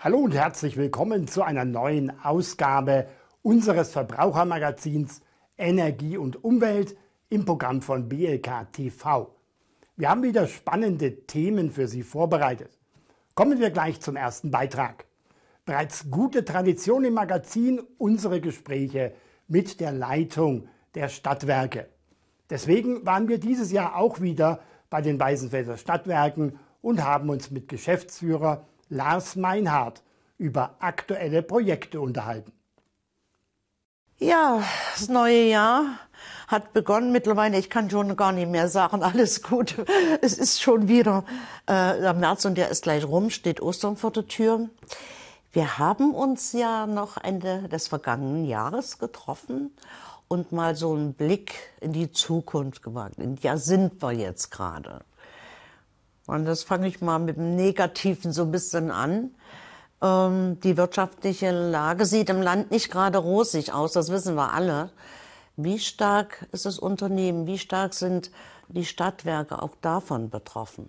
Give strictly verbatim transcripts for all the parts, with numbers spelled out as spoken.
Hallo und herzlich willkommen zu einer neuen Ausgabe unseres Verbrauchermagazins Energie und Umwelt im Programm von B L K T V. Wir haben wieder spannende Themen für Sie vorbereitet. Kommen wir gleich zum ersten Beitrag. Bereits gute Tradition im Magazin, unsere Gespräche mit der Leitung der Stadtwerke. Deswegen waren wir dieses Jahr auch wieder bei den Weißenfelser Stadtwerken und haben uns mit Geschäftsführer Lars Meinhardt über aktuelle Projekte unterhalten. Ja, das neue Jahr hat begonnen. Mittlerweile, ich kann schon gar nicht mehr sagen, alles gut. Es ist schon wieder äh, der März und der ist gleich rum, steht Ostern vor der Tür. Wir haben uns ja noch Ende des vergangenen Jahres getroffen und mal so einen Blick in die Zukunft gewagt. Ja, sind wir jetzt gerade? Und das fange ich mal mit dem Negativen so ein bisschen an. Ähm, die wirtschaftliche Lage sieht im Land nicht gerade rosig aus, das wissen wir alle. Wie stark ist das Unternehmen, wie stark sind die Stadtwerke auch davon betroffen?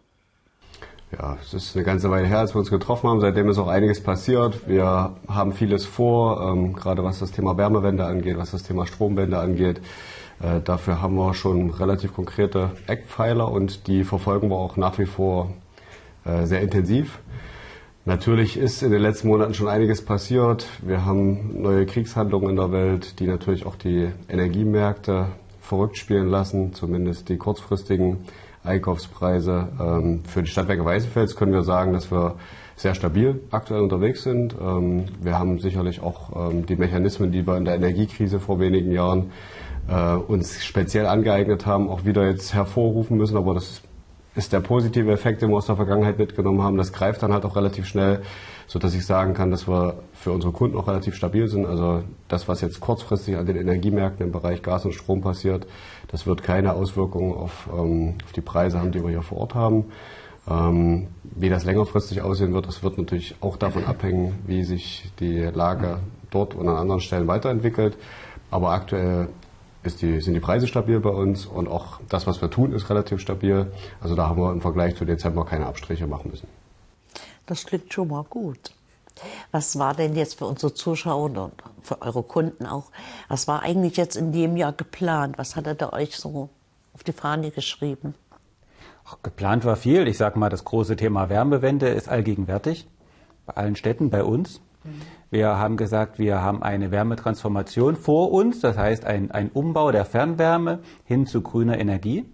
Ja, es ist eine ganze Weile her, als wir uns getroffen haben. Seitdem ist auch einiges passiert. Wir haben vieles vor, ähm, gerade was das Thema Wärmewende angeht, was das Thema Stromwende angeht. Äh, dafür haben wir schon relativ konkrete Eckpfeiler und die verfolgen wir auch nach wie vor äh, sehr intensiv. Natürlich ist in den letzten Monaten schon einiges passiert. Wir haben neue Kriegshandlungen in der Welt, die natürlich auch die Energiemärkte verrückt spielen lassen, zumindest die kurzfristigen Einkaufspreise. Ähm, für die Stadtwerke Weißenfels können wir sagen, dass wir sehr stabil aktuell unterwegs sind. Ähm, wir haben sicherlich auch ähm, die Mechanismen, die wir in der Energiekrise vor wenigen Jahren äh, uns speziell angeeignet haben, auch wieder jetzt hervorrufen müssen. Aber das ist der positive Effekt, den wir aus der Vergangenheit mitgenommen haben. Das greift dann halt auch relativ schnell, sodass ich sagen kann, dass wir für unsere Kunden auch relativ stabil sind. Also das, was jetzt kurzfristig an den Energiemärkten im Bereich Gas und Strom passiert, das wird keine Auswirkungen auf, ähm, auf die Preise haben, die wir hier vor Ort haben. Ähm, wie das längerfristig aussehen wird, das wird natürlich auch davon abhängen, wie sich die Lage dort und an anderen Stellen weiterentwickelt. Aber aktuell ist die, sind die Preise stabil bei uns und auch das, was wir tun, ist relativ stabil. Also da haben wir im Vergleich zu Dezember keine Abstriche machen müssen. Das klingt schon mal gut. Was war denn jetzt für unsere Zuschauer und für eure Kunden auch, was war eigentlich jetzt in dem Jahr geplant? Was hattet ihr euch so auf die Fahne geschrieben? Ach, geplant war viel. Ich sage mal, das große Thema Wärmewende ist allgegenwärtig. Bei allen Städten, bei uns. Wir haben gesagt, wir haben eine Wärmetransformation vor uns. Das heißt, ein, ein Umbau der Fernwärme hin zu grüner Energie.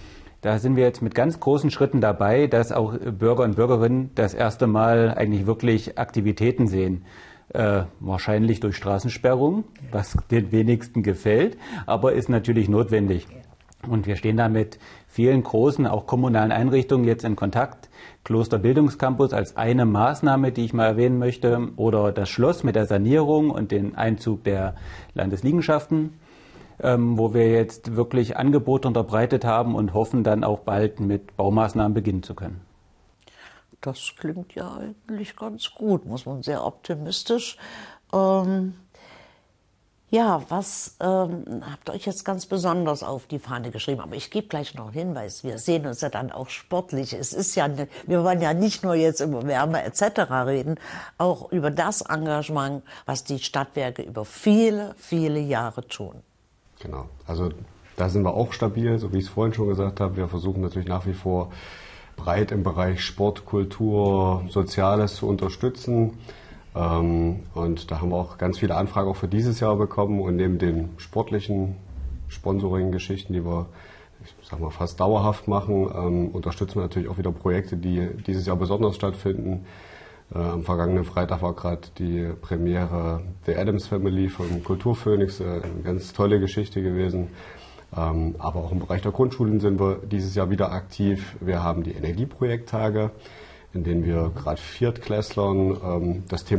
Da sind wir jetzt mit ganz großen Schritten dabei, dass auch Bürger und Bürgerinnen das erste Mal eigentlich wirklich Aktivitäten sehen. Äh, wahrscheinlich durch Straßensperrung, was den wenigsten gefällt, aber ist natürlich notwendig. Und wir stehen da mit vielen großen, auch kommunalen Einrichtungen jetzt in Kontakt. Klosterbildungscampus als eine Maßnahme, die ich mal erwähnen möchte, oder das Schloss mit der Sanierung und den Einzug der Landesliegenschaften, ähm, wo wir jetzt wirklich Angebote unterbreitet haben und hoffen, dann auch bald mit Baumaßnahmen beginnen zu können. Das klingt ja eigentlich ganz gut, muss man sehr optimistisch. Ähm Ja, was ähm, habt ihr euch jetzt ganz besonders auf die Fahne geschrieben? Aber ich gebe gleich noch einen Hinweis. Wir sehen uns ja dann auch sportlich. Es ist ja, ne, wir wollen ja nicht nur jetzt über Wärme et cetera reden, auch über das Engagement, was die Stadtwerke über viele, viele Jahre tun. Genau. Also da sind wir auch stabil, so wie ich es vorhin schon gesagt habe. Wir versuchen natürlich nach wie vor breit im Bereich Sport, Kultur, Soziales zu unterstützen. Und da haben wir auch ganz viele Anfragen auch für dieses Jahr bekommen. Und neben den sportlichen Sponsoring-Geschichten, die wir, ich sag mal, fast dauerhaft machen, ähm, unterstützen wir natürlich auch wieder Projekte, die dieses Jahr besonders stattfinden. Äh, am vergangenen Freitag war gerade die Premiere The Addams Family von Kulturphoenix, äh, eine ganz tolle Geschichte gewesen. Ähm, aber auch im Bereich der Grundschulen sind wir dieses Jahr wieder aktiv. Wir haben die Energieprojekttage, in denen wir gerade Viertklässlern ähm, das Thema